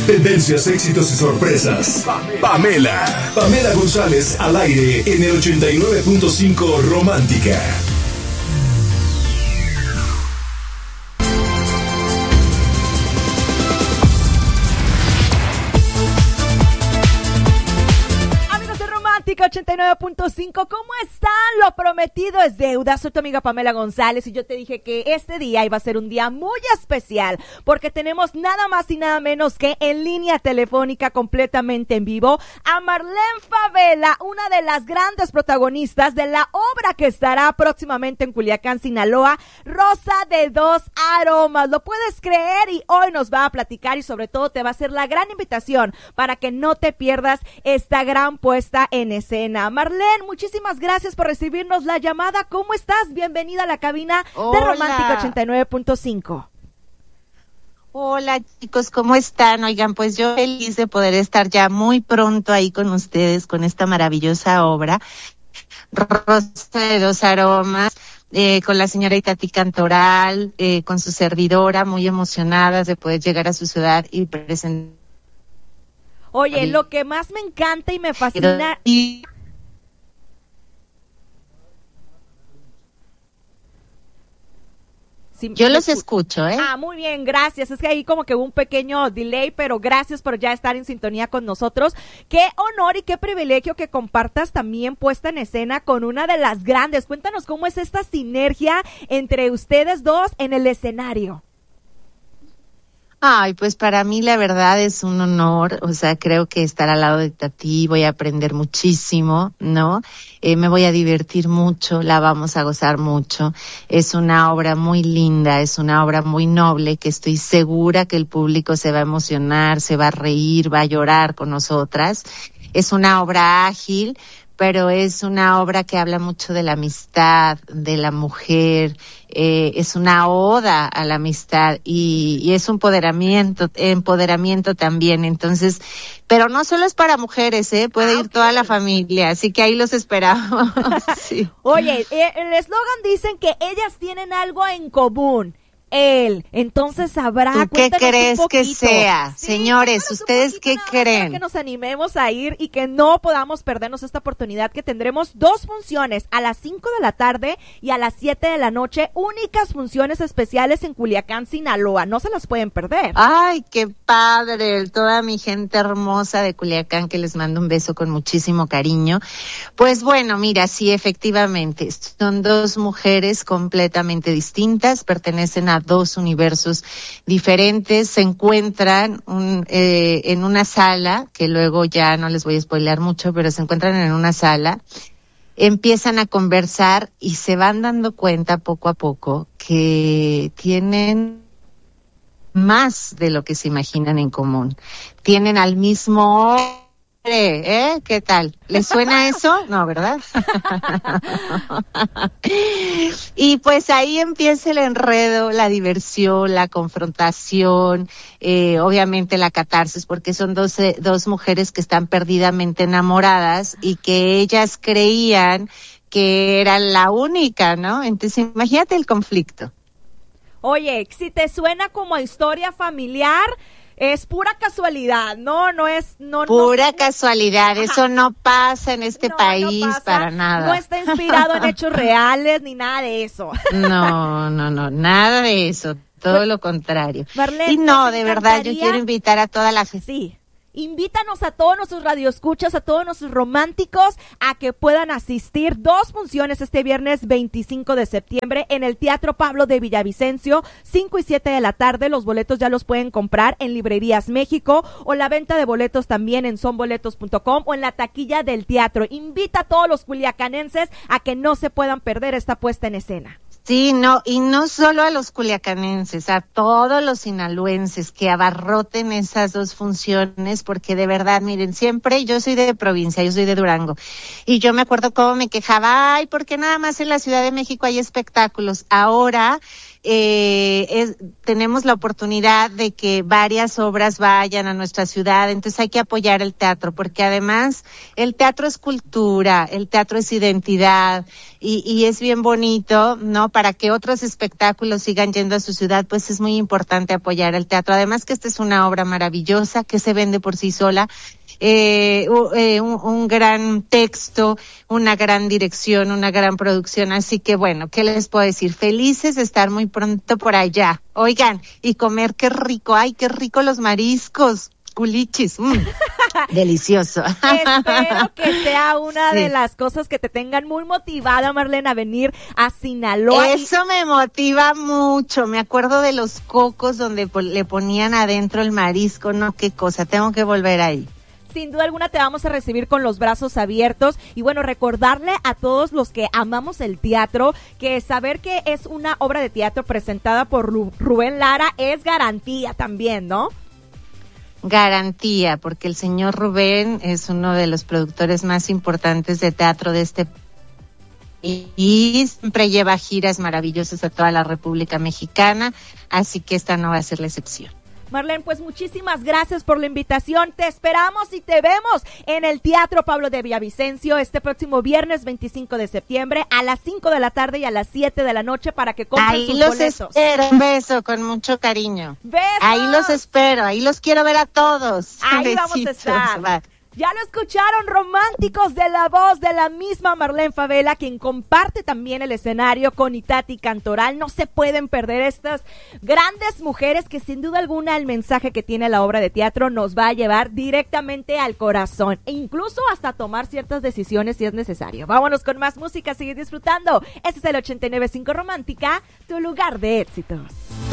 Tendencias, éxitos y sorpresas. Pamela González al aire en el 89.5 Romántica. Amigos de Romántica 89.5, ¿cómo están? Lo prometido es deuda. Soy tu amiga Pamela González y yo te dije que este día iba a ser un día muy especial porque tenemos nada más y nada menos que en línea telefónica completamente en vivo a Marlene Favela, una de las grandes protagonistas de la obra que estará próximamente en Culiacán, Sinaloa, Rosa de Dos Aromas. ¿Lo puedes creer? Y hoy nos va a platicar y sobre todo te va a hacer la gran invitación para que no te pierdas esta gran puesta en escena. Marlene, muchísimas gracias por recibirnos la llamada. ¿Cómo estás? Bienvenida a la cabina de Romántica 89.5. Hola chicos, ¿cómo están? Oigan, pues yo feliz de poder estar ya muy pronto ahí con ustedes, con esta maravillosa obra, Rosa de Dos Aromas, con la señora Itatí Cantoral, con su servidora, muy emocionadas de poder llegar a su ciudad y presentar. Oye, lo que más me encanta y me fascina... Sí, yo los escucho, ¿eh? Ah, muy bien, gracias. Es que ahí como que hubo un pequeño delay, pero gracias por ya estar en sintonía con nosotros. Qué honor y qué privilegio que compartas también puesta en escena con una de las grandes. Cuéntanos cómo es esta sinergia entre ustedes dos en el escenario. Ay, pues para mí la verdad es un honor, o sea, creo que estar al lado de Itatí voy a aprender muchísimo, ¿no? Me voy a divertir mucho, la vamos a gozar mucho. Es una obra muy linda, es una obra muy noble que estoy segura que el público se va a emocionar, se va a reír, va a llorar con nosotras. Es una obra ágil, pero es una obra que habla mucho de la amistad, de la mujer, es una oda a la amistad y es un empoderamiento también. Entonces, pero no solo es para mujeres, puede ir toda la familia, así que ahí los esperamos. Sí. Oye, el eslogan dicen que ellas tienen algo en común. Entonces habrá. ¿Tú qué crees que sea? Sí, señores, ¿ustedes qué creen? Para que nos animemos a ir y que no podamos perdernos esta oportunidad, que tendremos 2 funciones a las 5 de la tarde y a las 7 de la noche, únicas funciones especiales en Culiacán, Sinaloa, no se las pueden perder. Ay, qué padre, toda mi gente hermosa de Culiacán, que les mando un beso con muchísimo cariño. Pues bueno, mira, sí, efectivamente, son 2 mujeres completamente distintas, pertenecen a 2 universos diferentes, se encuentran en una sala, que luego ya no les voy a spoilear mucho, pero se encuentran en una sala, empiezan a conversar y se van dando cuenta poco a poco que tienen más de lo que se imaginan en común. Tienen al mismo ¿qué tal? ¿Les suena eso? No, ¿verdad? Y pues ahí empieza el enredo, la diversión, la confrontación, obviamente la catarsis, porque son dos mujeres que están perdidamente enamoradas y que ellas creían que eran la única, ¿no? Entonces imagínate el conflicto. Oye, si te suena como a historia familiar, es pura casualidad, no es pura casualidad, eso no pasa en este país, no para nada. No está inspirado en hechos reales ni nada de eso. No, nada de eso, todo lo contrario. Marlene, y no, de verdad, yo quiero invitar a toda la gente. Sí. Invítanos a todos nuestros radioescuchas, a todos nuestros románticos a que puedan asistir 2 funciones este viernes 25 de septiembre en el Teatro Pablo de Villavicencio, 5 y 7 de la tarde. Los boletos ya los pueden comprar en Librerías México o la venta de boletos también en sonboletos.com o en la taquilla del teatro. Invita a todos los culiacanenses a que no se puedan perder esta puesta en escena. Sí, no, y no solo a los culiacanenses, a todos los sinaloenses que abarroten esas 2 funciones, porque de verdad, miren, siempre yo soy de provincia, yo soy de Durango, y yo me acuerdo cómo me quejaba, ay, ¿por qué nada más en la Ciudad de México hay espectáculos? Ahora tenemos la oportunidad de que varias obras vayan a nuestra ciudad, entonces hay que apoyar el teatro, porque además el teatro es cultura, el teatro es identidad, y es bien bonito, ¿no? Para que otros espectáculos sigan yendo a su ciudad, pues es muy importante apoyar el teatro. Además que esta es una obra maravillosa que se vende por sí sola. Un gran texto, una gran dirección, una gran producción, así que bueno, ¿qué les puedo decir? Felices de estar muy pronto por allá. Oigan, y comer, qué rico, ay, qué rico los mariscos. Culichis, delicioso. Espero que sea una de las cosas que te tengan muy motivada, Marlene, a venir a Sinaloa. Eso me motiva mucho. Me acuerdo de los cocos donde le ponían adentro el marisco, no, qué cosa, tengo que volver ahí. Sin duda alguna te vamos a recibir con los brazos abiertos y bueno, recordarle a todos los que amamos el teatro que saber que es una obra de teatro presentada por Rubén Lara es garantía también, ¿no? Garantía, porque el señor Rubén es uno de los productores más importantes de teatro de este país y siempre lleva giras maravillosas a toda la República Mexicana, así que esta no va a ser la excepción. Marlene, pues muchísimas gracias por la invitación. Te esperamos y te vemos en el Teatro Pablo de Villavicencio este próximo viernes 25 de septiembre a las 5 de la tarde y a las 7 de la noche para que compren sus boletos. Ahí los espero, un beso con mucho cariño. ¡Besos! Ahí los espero, ahí los quiero ver a todos. Ahí Besitos, vamos a estar. Bye. Ya lo escucharon, románticos, de la voz de la misma Marlene Favela, quien comparte también el escenario con Itati Cantoral. No se pueden perder estas grandes mujeres que sin duda alguna el mensaje que tiene la obra de teatro nos va a llevar directamente al corazón e incluso hasta tomar ciertas decisiones si es necesario. Vámonos con más música, sigue disfrutando. Este es el 89.5 Romántica, tu lugar de éxitos.